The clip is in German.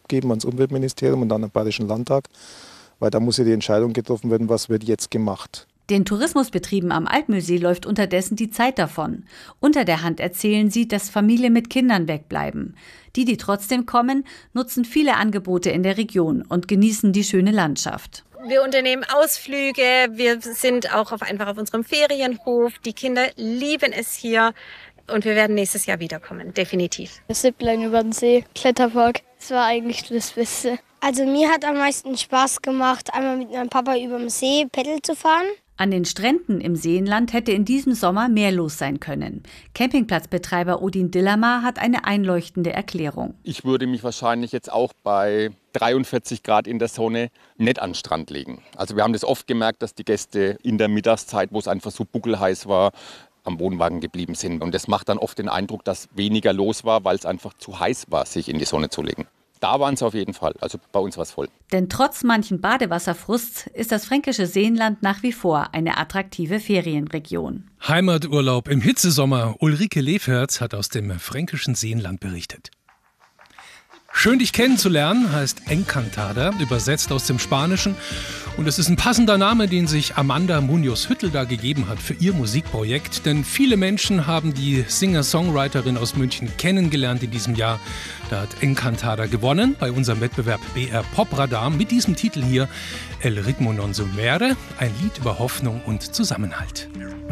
abgeben ans Umweltministerium und dann am Bayerischen Landtag, weil da muss ja die Entscheidung getroffen werden, was wird jetzt gemacht. Den Tourismusbetrieben am Altmühlsee läuft unterdessen die Zeit davon. Unter der Hand erzählen sie, dass Familien mit Kindern wegbleiben. Die trotzdem kommen, nutzen viele Angebote in der Region und genießen die schöne Landschaft. Wir unternehmen Ausflüge, wir sind auch einfach auf unserem Ferienhof. Die Kinder lieben es hier und wir werden nächstes Jahr wiederkommen, definitiv. Zipline über den See, Kletterpark, das war eigentlich das Beste. Also mir hat am meisten Spaß gemacht, einmal mit meinem Papa über den See Paddel zu fahren. An den Stränden im Seenland hätte in diesem Sommer mehr los sein können. Campingplatzbetreiber Odin Dillermar hat eine einleuchtende Erklärung. Ich würde mich wahrscheinlich jetzt auch bei 43 Grad in der Sonne nicht an den Strand legen. Also wir haben das oft gemerkt, dass die Gäste in der Mittagszeit, wo es einfach so buckelheiß war, am Wohnwagen geblieben sind. Und das macht dann oft den Eindruck, dass weniger los war, weil es einfach zu heiß war, sich in die Sonne zu legen. Da waren es auf jeden Fall, also bei uns war es voll. Denn trotz manchen Badewasserfrusts ist das fränkische Seenland nach wie vor eine attraktive Ferienregion. Heimaturlaub im Hitzesommer. Ulrike Leferz hat aus dem fränkischen Seenland berichtet. Schön, dich kennenzulernen, heißt Encantada, übersetzt aus dem Spanischen. Und es ist ein passender Name, den sich Amanda Munoz-Hüttel da gegeben hat für ihr Musikprojekt. Denn viele Menschen haben die Singer-Songwriterin aus München kennengelernt in diesem Jahr. Da hat Encantada gewonnen bei unserem Wettbewerb BR Popradar mit diesem Titel hier, El Ritmo non se muere, ein Lied über Hoffnung und Zusammenhalt.